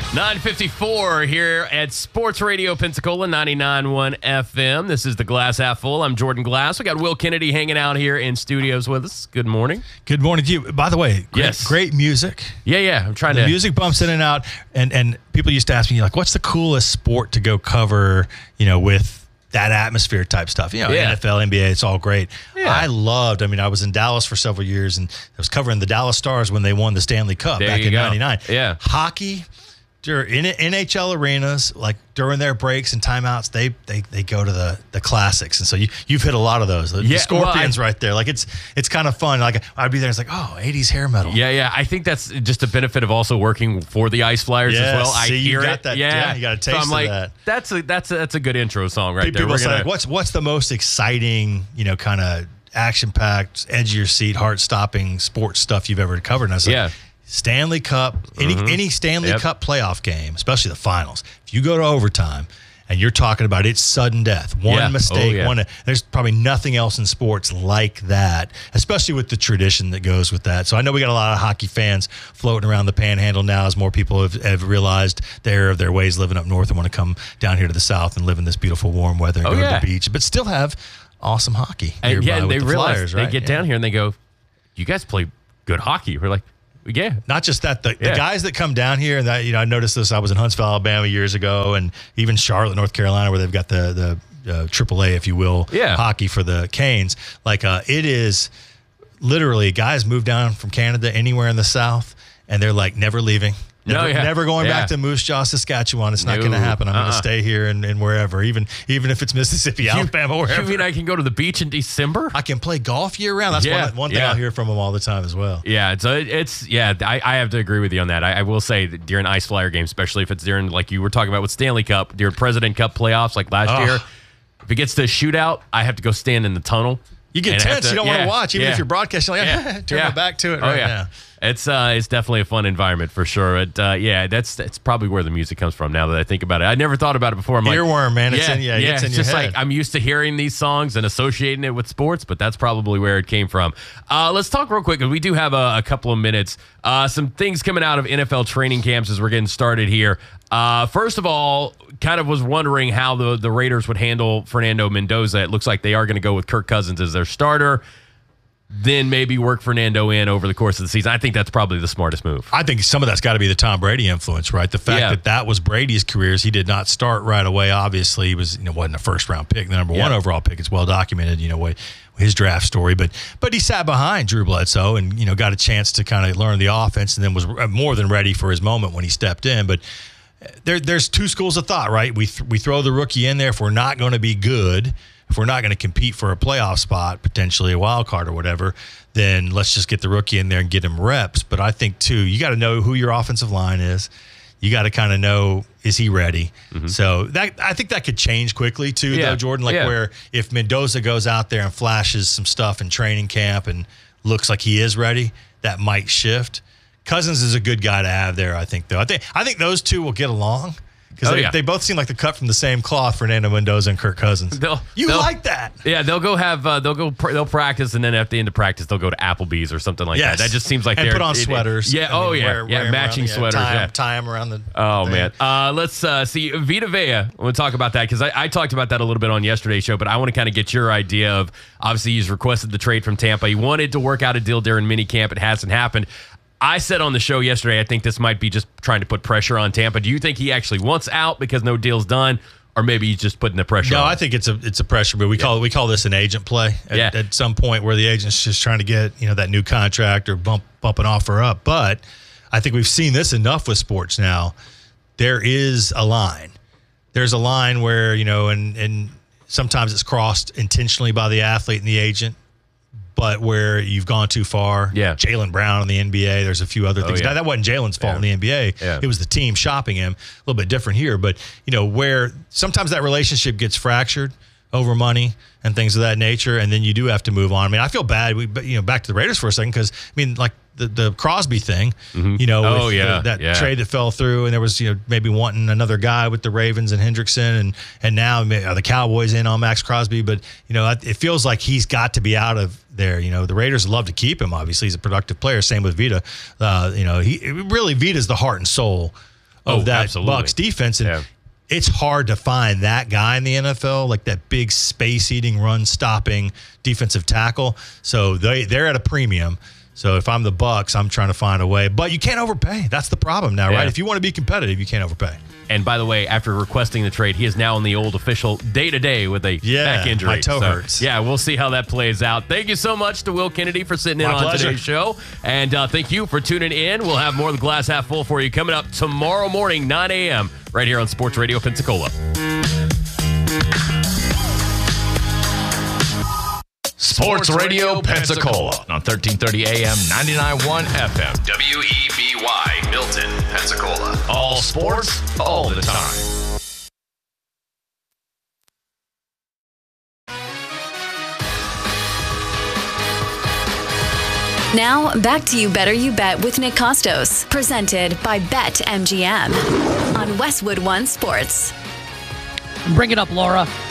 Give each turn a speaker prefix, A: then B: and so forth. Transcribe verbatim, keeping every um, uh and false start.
A: nine fifty-four here at Sports Radio Pensacola, ninety-nine point one F M. This is the Glass Half Full. I'm Jordan Glass. We got Will Kennedy hanging out here in studios with us. Good morning.
B: Good morning to you. By the way, great,
A: yes.
B: great music.
A: Yeah, yeah. I'm trying
B: the
A: to.
B: The music bumps in and out, and and people used to ask me, like, what's the coolest sport to go cover, you know, with that atmosphere type stuff? You know,
A: yeah.
B: N F L, N B A, it's all great.
A: Yeah.
B: I loved, I mean, I was in Dallas for several years, and I was covering the Dallas Stars when they won the Stanley Cup
A: There
B: back
A: you
B: in
A: go.
B: ninety-nine.
A: Yeah.
B: Hockey, in N H L arenas, like during their breaks and timeouts, they they, they go to the, the classics. And so you, you've hit a lot of those. The,
A: Yeah,
B: the Scorpions
A: well, I,
B: right there. Like, it's it's kind of fun. Like, I'd be there, it's like, oh, eighties hair metal.
A: Yeah, yeah. I think that's just a benefit of also working for the Ice Flyers
B: Yeah,
A: as well. I
B: see, you
A: hear
B: got
A: it.
B: that-
A: yeah.
B: yeah, you got a taste
A: so I'm
B: of
A: like,
B: that.
A: That's a that's a, that's a good intro song right
B: People
A: there. We're
B: say,
A: gonna,
B: like, what's what's the most exciting, you know, kind of action-packed, edge of your seat, heart-stopping sports stuff you've ever covered? And I was like,
A: Yeah.
B: Stanley Cup, any
A: Mhm.
B: any Stanley
A: Yep.
B: Cup playoff game, especially the finals. If you go to overtime and you're talking about it's sudden death, one
A: Yeah.
B: mistake,
A: Oh, yeah.
B: one there's probably nothing else in sports like that, especially with the tradition that goes with that. So I know we got a lot of hockey fans floating around the Panhandle now as more people have, have realized the error of their ways living up north and want to come down here to the south and live in this beautiful warm weather and
A: Oh,
B: go
A: yeah.
B: to the beach, but still have awesome hockey.
A: and
B: nearby
A: yeah, and
B: with
A: they
B: the
A: realize
B: Flyers,
A: they
B: right?
A: get
B: Yeah.
A: down here and they go, "You guys play good hockey." We're like, "Yeah."
B: Not just that, the,
A: Yeah.
B: the guys that come down here, and that, you know, I noticed this. I was in Huntsville, Alabama years ago, and even Charlotte, North Carolina, where they've got the the uh, triple A, if you will,
A: Yeah.
B: hockey for the Canes. Like, uh, it is literally guys move down from Canada anywhere in the South, and they're like never leaving. Never,
A: No, yeah.
B: never going
A: Yeah.
B: back to Moose Jaw, Saskatchewan. It's not
A: No.
B: going to happen. I'm going
A: Uh-uh.
B: to stay here and, and wherever, even even if it's Mississippi, Alabama, wherever.
A: You mean I can go to the beach in December?
B: I can play golf year round. That's
A: Yeah,
B: one, one thing
A: yeah.
B: I'll hear from them all the time as well.
A: Yeah, so it, it's yeah. I, I have to agree with you on that. I, I will say that during Ice Flyer games, especially if it's during, like you were talking about with Stanley Cup, during President Cup playoffs, like last
B: Oh.
A: year, if it gets to a shootout, I have to go stand in the tunnel.
B: You get
A: And I have
B: tense.
A: to-
B: you don't want
A: yeah,
B: to watch, even
A: yeah.
B: if you're broadcasting. Like,
A: Yeah,
B: turn
A: yeah.
B: my back to it
A: Oh,
B: right
A: yeah.
B: now.
A: It's uh, it's definitely a fun environment for sure. But uh, yeah, that's that's probably where the music comes from. Now that I think about it, I never thought about it before. I'm like,
B: Earworm, man. It's
A: yeah,
B: in, yeah,
A: yeah.
B: it's in
A: It's
B: your
A: just
B: head.
A: like I'm used to hearing these songs and associating it with sports, but that's probably where it came from. Uh, let's talk real quick because we do have a, a couple of minutes. Uh, some things coming out of N F L training camps as we're getting started here. Uh, first of all, kind of was wondering how the the Raiders would handle Fernando Mendoza. It looks like they are going to go with Kirk Cousins as their starter, then maybe work Fernando in over the course of the season. I think that's probably the smartest move.
B: I think some of that's got to be the Tom Brady influence, right? The fact
A: Yeah.
B: that that was Brady's career. He did not start right away. Obviously, he was, you know, wasn't a first round pick, the number
A: Yeah.
B: one overall pick. It's well documented, you know, what his draft story. But but he sat behind Drew Bledsoe and, you know, got a chance to kind of learn the offense, and then was more than ready for his moment when he stepped in. But there there's two schools of thought, right? We th- we throw the rookie in there if we're not going to be good, if we're not going to compete for a playoff spot, potentially a wild card or whatever, then let's just get the rookie in there and get him reps. But I think, too, you got to know who your offensive line is. You got to kind of know, is he ready?
A: Mm-hmm.
B: So that I think that could change quickly, too,
A: Yeah.
B: though, Jordan, like
A: Yeah.
B: where if Mendoza goes out there and flashes some stuff in training camp and looks like he is ready, that might shift. Cousins is a good guy to have there, I think, though. I think I think those two will get along because
A: Oh,
B: they,
A: yeah.
B: they both seem like they're cut from the same cloth, Fernando Mendoza and Kirk Cousins.
A: They'll-
B: you
A: they'll-
B: like that?
A: Yeah, they'll go have uh, they'll go pr- they'll practice, and then at the end of practice they'll go to Applebee's or something like
B: Yes.
A: that. That just seems like
B: and
A: they're
B: put on
A: it- it-
B: sweaters.
A: yeah.
B: I mean,
A: Oh yeah.
B: wear-
A: yeah.
B: wear 'em
A: Matching
B: around the-
A: sweaters.
B: Tie 'em,
A: yeah.
B: tie 'em around the.
A: Oh
B: thing.
A: man, uh, let's uh, see Vita Vea. We'll talk about that because I, I talked about that a little bit on yesterday's show, but I want to kind of get your idea of. Obviously, he's requested the trade from Tampa. He wanted to work out a deal during minicamp. It hasn't happened. I said on the show yesterday, I think this might be just trying to put pressure on Tampa. Do you think he actually wants out because no deal's done, or maybe he's just putting the pressure
B: No,
A: on?
B: I think it's a it's a pressure, but we call it we call this an agent play. At,
A: Yeah.
B: at some point where the agent's just trying to get, you know, that new contract or bump bump an offer up. But I think we've seen this enough with sports now. There is a line. There's a line where, you know, and and sometimes it's crossed intentionally by the athlete and the agent, but where you've gone too far.
A: Yeah.
B: Jaylen Brown in the N B A. There's a few other things.
A: yeah.
B: Now, that wasn't Jalen's fault
A: Yeah.
B: in the N B A.
A: Yeah.
B: It was the team shopping him. A little bit different here, but you know where sometimes that relationship gets fractured over money and things of that nature, and then you do have to move on. I mean, I feel bad. We, but, you know, back to the Raiders for a second because I mean, like the the Crosby thing, you know,
A: Oh,
B: with
A: yeah.
B: the, that
A: Yeah.
B: trade that fell through, and there was you know maybe wanting another guy with the Ravens and Hendrickson, and and now are the Cowboys in on Max Crosby, but you know it feels like he's got to be out of there. You know, the Raiders love to keep him. Obviously, he's a productive player. Same with Vita. Uh, you know, he really Vita's the heart and soul of
A: Oh,
B: that
A: absolutely.
B: Bucs defense. And
A: Yeah.
B: it's hard to find that guy in the N F L, like that big space-eating, run-stopping defensive tackle. So they, they're at a premium. So if I'm the Bucs, I'm trying to find a way. But you can't overpay. That's the problem now,
A: Yeah.
B: right? If you want to be competitive, you can't overpay.
A: And by the way, after requesting the trade, he is now on the old official day-to-day with a
B: Yeah,
A: back injury.
B: my toe
A: So,
B: hurts.
A: Yeah, we'll see how that plays out. Thank you so much to Will Kennedy for sitting in
B: My
A: on
B: pleasure.
A: today's show. And uh, thank you for tuning in. We'll have more of the Glass Half Full for you coming up tomorrow morning, nine a.m., right here on Sports Radio Pensacola.
C: Sports Radio Pensacola on thirteen thirty A M, ninety-nine point one F M.
D: W E B Y, Milton, Pensacola.
C: All sports, all the time.
E: Now, back to You Better You Bet with Nick Costos, presented by Bet M G M on Westwood One Sports.
F: Bring it up, Laura.